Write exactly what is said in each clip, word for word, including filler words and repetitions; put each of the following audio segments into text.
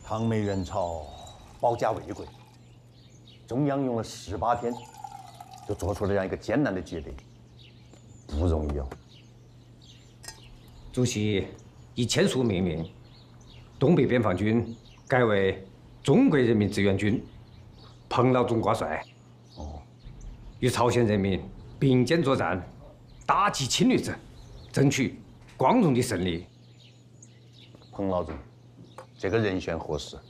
抗美援朝，保家卫国，中央用了十八天，就做出了这样一个艰难的决定，不容易哦。 主席已签署命令，东北边防军改为中国人民志愿军，彭老总挂帅。 哦， 与朝鲜人民并肩作战，打击侵略者，争取光荣的胜利。 彭老总，这个人选合适。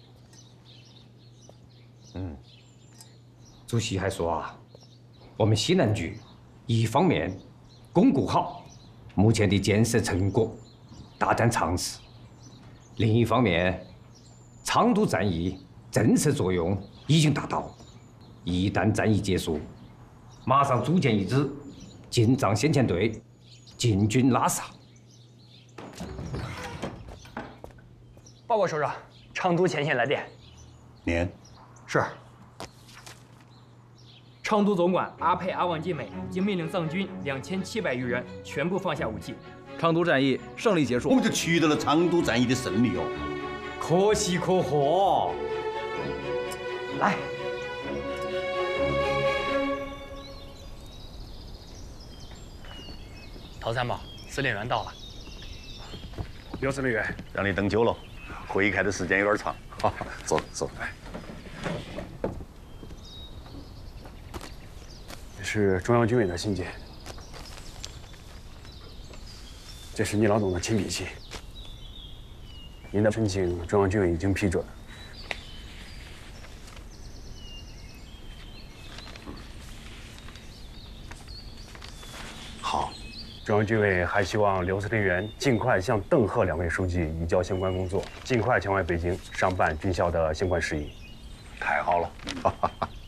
嗯， 主席还说啊，我们西南局一方面巩固好目前的建设成果，大展长势；另一方面，昌都战役震慑作用已经达到，一旦战役结束，马上组建一支进藏先遣队，进军拉萨。 报告首长，昌都前线来电。 念。 是。昌都总管阿沛阿旺金美经命令藏军两千七百余人全部放下武器。 昌都战役胜利结束， 我们就取得了昌都战役的胜利哦。 可喜可贺。来。 陶参谋，司令员到了。 刘司令员， 让你等久了，会议开的时间有点长。好，坐坐。 这是中央军委的信件，这是聂老总的亲笔信。您的申请，中央军委已经批准。 好。 中央军委还希望刘司令员尽快向邓贺两位书记移交相关工作，尽快前往北京商办军校的相关事宜。 太好了！